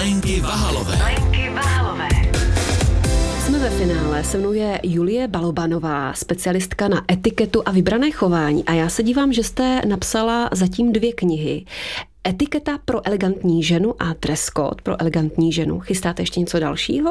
Lenky Vahalové. Jsme ve finále. Se mnou je Julie Balobanová, specialistka na etiketu a vybrané chování. A já se dívám, že jste napsala zatím 2 knihy. Etiketa pro elegantní ženu a dress code pro elegantní ženu. Chystáte ještě něco dalšího?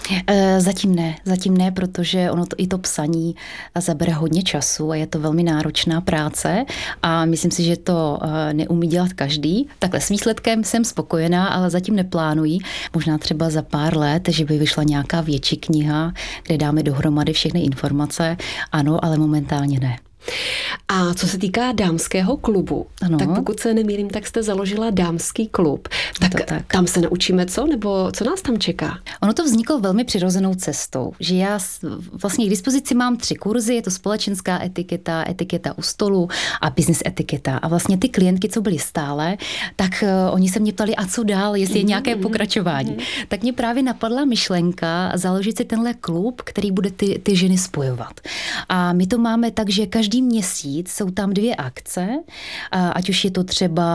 Zatím ne, protože i to psaní zabere hodně času a je to velmi náročná práce a myslím si, že to neumí dělat každý. Takhle s výsledkem jsem spokojená, ale zatím neplánuji. Možná třeba za pár let, že by vyšla nějaká větší kniha, kde dáme dohromady všechny informace. Ano, ale momentálně ne. A co se týká dámského klubu, tak pokud se nemýlím, tak jste založila dámský klub. Tak tam se naučíme co? Nebo co nás tam čeká? Ono to vzniklo velmi přirozenou cestou, že já vlastně k dispozici mám 3 kurzy, je to společenská etiketa, etiketa u stolu a business etiketa. A vlastně ty klientky, co byly stále, tak oni se mě ptali, a co dál, jestli je nějaké pokračování. Tak mě právě napadla myšlenka založit si tenhle klub, který bude ty ženy spojovat. A my to máme tak, že každý měsíc jsou tam 2 akce, ať už je to třeba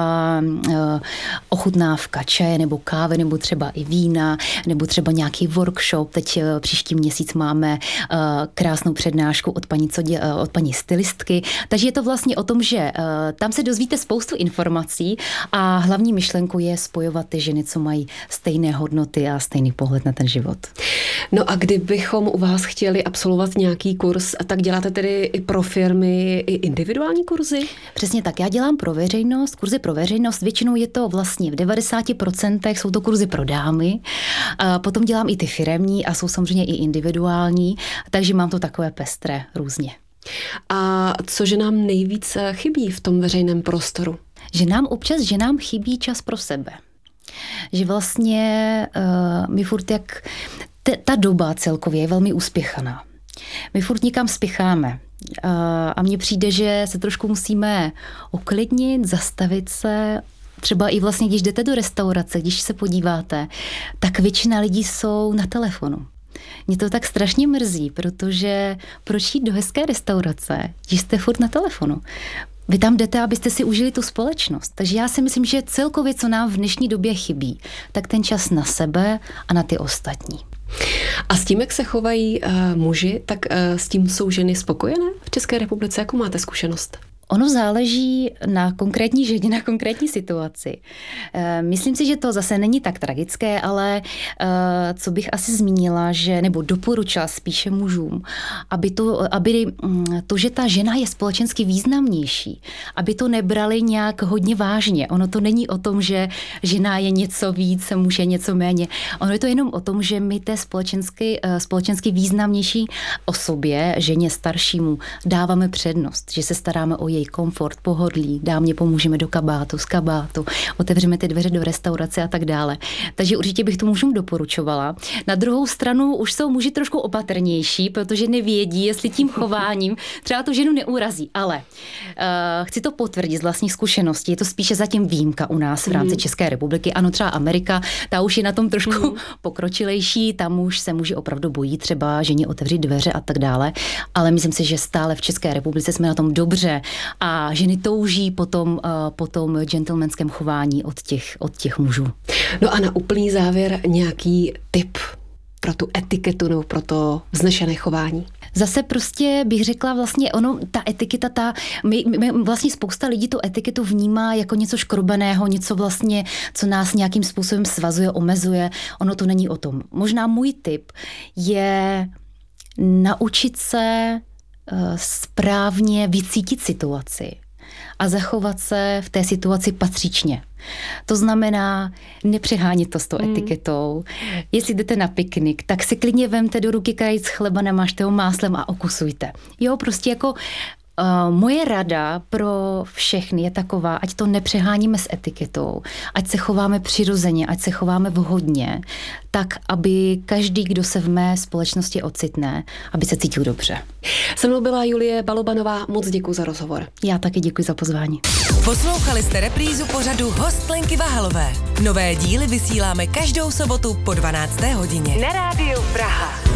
ochutnávka čaje nebo kávy, nebo třeba i vína, nebo třeba nějaký workshop. Teď příští měsíc máme krásnou přednášku od paní stylistky. Takže je to vlastně o tom, že tam se dozvíte spoustu informací a hlavní myšlenkou je spojovat ty ženy, co mají stejné hodnoty a stejný pohled na ten život. No a kdybychom u vás chtěli absolvovat nějaký kurz, tak děláte tedy i pro firmy i individuální kurzy? Přesně tak, já dělám pro veřejnost, kurzy pro veřejnost, většinou je to vlastně v 90% jsou to kurzy pro dámy, a potom dělám i ty firemní a jsou samozřejmě i individuální, takže mám to takové pestré různě. A co že nám nejvíc chybí v tom veřejném prostoru? Že nám chybí čas pro sebe. Že vlastně my furt ta doba celkově je velmi uspěchaná. My furt nikam spěcháme. A mně přijde, že se trošku musíme uklidnit, zastavit se. Třeba i vlastně, když jdete do restaurace, když se podíváte, tak většina lidí jsou na telefonu. Mě to tak strašně mrzí, protože proč jít do hezké restaurace, když jste furt na telefonu? Vy tam jdete, abyste si užili tu společnost. Takže já si myslím, že celkově, co nám v dnešní době chybí, tak ten čas na sebe a na ty ostatní. A s tím, jak se chovají muži, tak s tím jsou ženy spokojené v České republice? Jakou máte zkušenost? Ono záleží na konkrétní ženě, na konkrétní situaci. Myslím si, že to zase není tak tragické, ale co bych asi zmínila, nebo doporučila spíše mužům, aby to, že ta žena je společensky významnější, aby to nebrali nějak hodně vážně. Ono to není o tom, že žena je něco víc, muž je něco méně. Ono je to jenom o tom, že my té společensky významnější osobě, ženě staršímu, dáváme přednost, že se staráme o její komfort, pohodlí, dámě pomůžeme do kabátu, z kabátu, otevřeme ty dveře do restaurace a tak dále. Takže určitě bych to mužům doporučovala. Na druhou stranu už jsou muži trošku opatrnější, protože nevědí, jestli tím chováním třeba tu ženu neurazí, ale chci to potvrdit z vlastních zkušeností. Je to spíše zatím výjimka u nás v rámci České republiky. Ano, třeba Amerika, ta už je na tom trošku pokročilejší, tam už se muži opravdu bojí třeba ženě otevřít dveře a tak dále, ale myslím si, že stále v České republice jsme na tom dobře a ženy touží po tom gentlemanském chování od těch mužů. No a na úplný závěr nějaký tip pro tu etiketu nebo pro to vznešené chování? Zase prostě bych řekla vlastně ta etiketa, vlastně spousta lidí tu etiketu vnímá jako něco škrobeného, něco vlastně, co nás nějakým způsobem svazuje, omezuje. Ono to není o tom. Možná můj tip je naučit se správně vycítit situaci a zachovat se v té situaci patřičně. To znamená nepřehánět to s tou etiketou. Jestli jdete na piknik, tak si klidně vemte do ruky krajíc chleba, namažte ho máslem a okusujte. Jo, prostě jako moje rada pro všechny je taková, ať to nepřeháníme s etiketou, ať se chováme přirozeně, ať se chováme vhodně, tak, aby každý, kdo se v mé společnosti ocitne, aby se cítil dobře. Se mnou byla Julie Balobanová, moc děkuji za rozhovor. Já taky děkuji za pozvání. Poslouchali jste reprízu pořadu Host Lenky Vahalové. Nové díly vysíláme každou sobotu po 12. hodině. Na rádiu Praha.